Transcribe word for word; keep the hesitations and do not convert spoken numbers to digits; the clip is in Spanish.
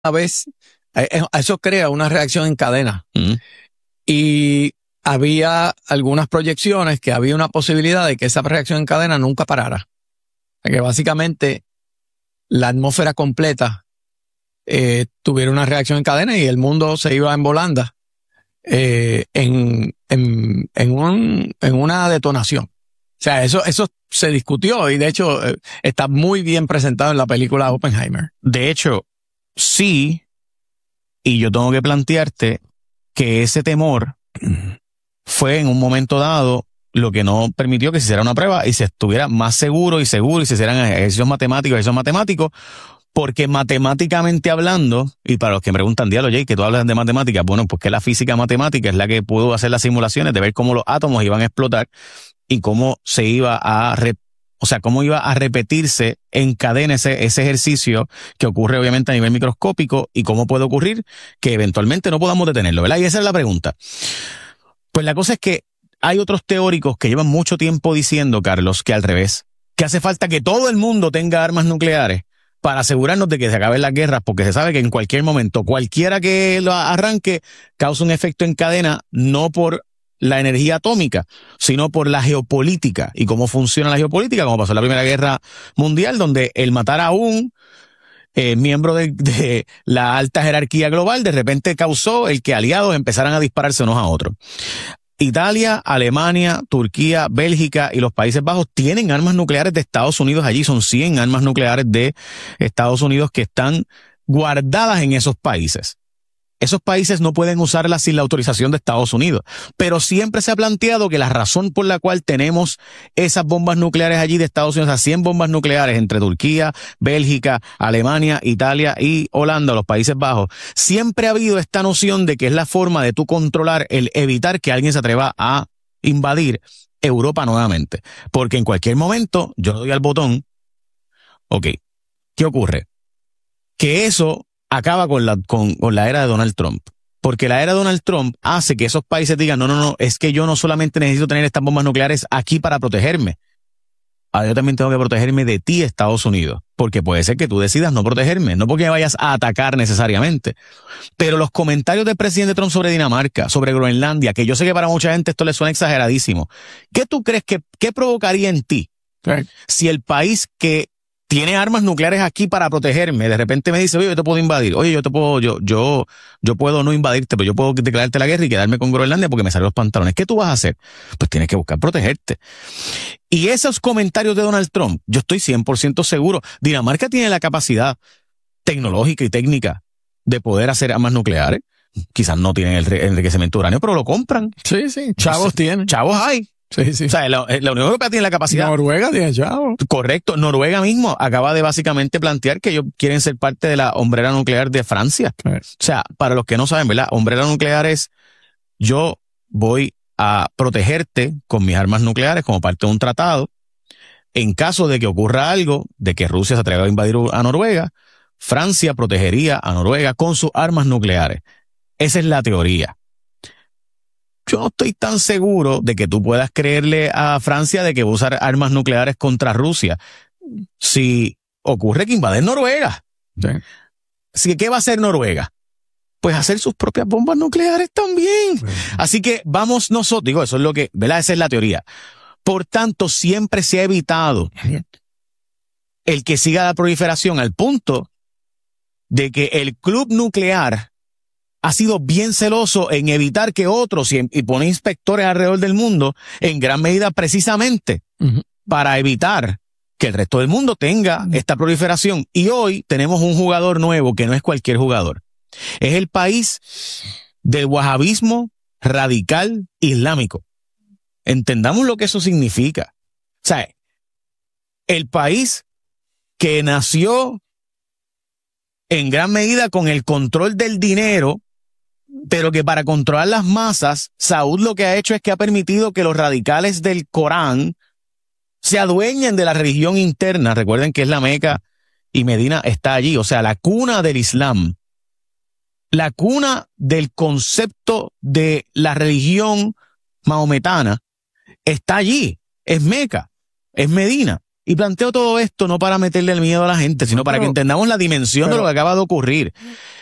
vez, eh, eso crea una reacción en cadena. Mm. Y había algunas proyecciones que había una posibilidad de que esa reacción en cadena nunca parara. Que básicamente la atmósfera completa eh, tuviera una reacción en cadena y el mundo se iba en volanda eh, en, en, en, un, en una detonación. O sea, eso, eso se discutió y de hecho eh, está muy bien presentado en la película Oppenheimer. De hecho, sí, y yo tengo que plantearte que ese temor fue en un momento dado lo que no permitió que se hiciera una prueba y se estuviera más seguro y seguro y se hicieran ejercicios matemáticos, ejercicios matemáticos, porque matemáticamente hablando, y para los que me preguntan, diálogo, Jay, que tú hablas de matemáticas, bueno, pues que la física matemática es la que pudo hacer las simulaciones de ver cómo los átomos iban a explotar y cómo se iba a, re, o sea, cómo iba a repetirse en cadena ese, ese ejercicio que ocurre obviamente a nivel microscópico y cómo puede ocurrir que eventualmente no podamos detenerlo, ¿verdad? Y esa es la pregunta. Pues la cosa es que hay otros teóricos que llevan mucho tiempo diciendo, Carlos, que al revés, que hace falta que todo el mundo tenga armas nucleares para asegurarnos de que se acaben las guerras, porque se sabe que en cualquier momento, cualquiera que lo arranque, causa un efecto en cadena, no por la energía atómica, sino por la geopolítica y cómo funciona la geopolítica, como pasó en la Primera Guerra Mundial, donde el matar a un eh, miembro de, de la alta jerarquía global de repente causó el que aliados empezaran a dispararse unos a otros. Italia, Alemania, Turquía, Bélgica y los Países Bajos tienen armas nucleares de Estados Unidos allí. Son cien armas nucleares de Estados Unidos que están guardadas en esos países. Esos países no pueden usarlas sin la autorización de Estados Unidos. Pero siempre se ha planteado que la razón por la cual tenemos esas bombas nucleares allí de Estados Unidos, esas cien bombas nucleares entre Turquía, Bélgica, Alemania, Italia y Holanda, los Países Bajos, siempre ha habido esta noción de que es la forma de tú controlar, el evitar que alguien se atreva a invadir Europa nuevamente. Porque en cualquier momento yo le doy al botón. Ok, ¿qué ocurre? Que eso acaba con la, con, con la era de Donald Trump. Porque la era de Donald Trump hace que esos países digan, no, no, no, es que yo no solamente necesito tener estas bombas nucleares aquí para protegerme. Ahora yo también tengo que protegerme de ti, Estados Unidos. Porque puede ser que tú decidas no protegerme, no porque me vayas a atacar necesariamente. Pero los comentarios del presidente Trump sobre Dinamarca, sobre Groenlandia, que yo sé que para mucha gente esto le suena exageradísimo. ¿Qué tú crees que, qué provocaría en ti? Sí. Si el país que tiene armas nucleares aquí para protegerme, de repente me dice, oye, yo te puedo invadir, oye, yo te puedo, yo, yo, yo puedo no invadirte, pero yo puedo declararte la guerra y quedarme con Groenlandia porque me salen los pantalones. ¿Qué tú vas a hacer? Pues tienes que buscar protegerte. Y esos comentarios de Donald Trump, yo estoy cien por ciento seguro, Dinamarca tiene la capacidad tecnológica y técnica de poder hacer armas nucleares. Quizás no tienen el enriquecimiento uranio, pero lo compran. Sí, sí, chavos tienen. Chavos hay. Sí, sí. O sea, la, la Unión Europea tiene la capacidad. Noruega tiene chavos. Correcto. Noruega mismo acaba de básicamente plantear que ellos quieren ser parte de la hombrera nuclear de Francia. Sí. O sea, para los que no saben, ¿verdad? Hombrera nuclear es yo voy a protegerte con mis armas nucleares como parte de un tratado. En caso de que ocurra algo, de que Rusia se atreva a invadir a Noruega, Francia protegería a Noruega con sus armas nucleares. Esa es la teoría. Yo no estoy tan seguro de que tú puedas creerle a Francia de que va a usar armas nucleares contra Rusia. Si ocurre que invaden Noruega. Sí. Así que, ¿qué va a hacer Noruega? Pues hacer sus propias bombas nucleares también. Sí. Así que vamos nosotros, digo, eso es lo que, ¿verdad? Esa es la teoría. Por tanto, siempre se ha evitado el que siga la proliferación al punto de que el club nuclear ha sido bien celoso en evitar que otros, y, y pone inspectores alrededor del mundo, en gran medida precisamente uh-huh. para evitar que el resto del mundo tenga uh-huh. esta proliferación. Y hoy tenemos un jugador nuevo que no es cualquier jugador. Es el país del wahabismo radical islámico. Entendamos lo que eso significa. O sea, el país que nació en gran medida con el control del dinero, pero que para controlar las masas, Saud lo que ha hecho es que ha permitido que los radicales del Corán se adueñen de la religión interna. Recuerden que es la Meca y Medina está allí, o sea, la cuna del Islam, la cuna del concepto de la religión maometana está allí, es Meca, es Medina. Y planteo todo esto no para meterle el miedo a la gente, sino No, para pero- que entendamos la dimensión pero- de lo que acaba de ocurrir.